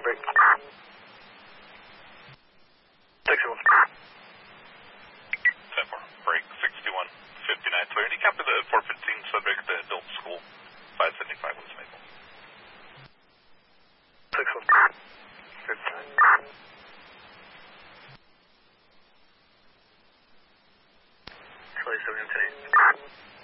break. 61. 10-4, break 61, 59 clear. Any copy the 415 subject at the adult school, 575 West Maple. 61. Good time. Charlie 7 today.